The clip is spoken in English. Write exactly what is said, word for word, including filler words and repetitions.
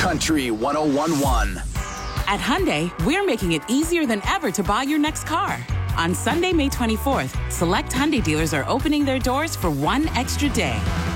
Country one oh one point one. At Hyundai, we're making it easier than ever to buy your next car. On Sunday, May twenty-fourth, select Hyundai dealers are opening their doors for one extra day.